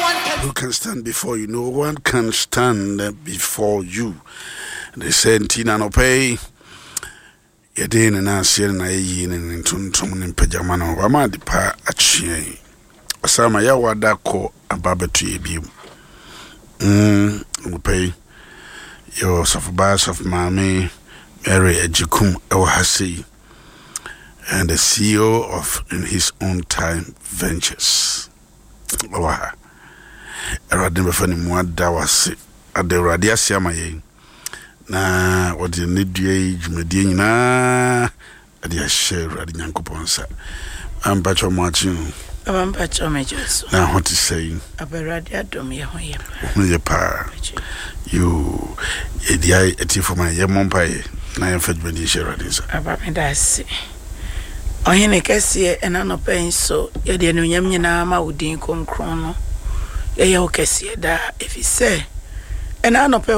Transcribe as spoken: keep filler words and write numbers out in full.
Who can stand before you? No one can stand before you. They said, Tina no pay. Yadin and Asian and Ayin and Tuntum and Pajamano, Rama de Pa Achie. Osama Yawada ko Ababatu Ebi. Hm, pay your Sofabas of Mami, Mary Ejikum Ewahasi, and the C E O of In His Own Time Ventures. Owaha. Erade befani mu ada wase ade erade asiama yen na wode ne due dwumadie nyina ade ahye erade nyankoponsa amba chomachi amba chomejeso na what to say aberade adom ye ho ye ye pa you edia eti for my ye mompai na ye fadwani hye erade sa aba me dase ohene kese ena no pen so ye de no nyam nyina ma wodin konkron no ye ye okese da if he say ena no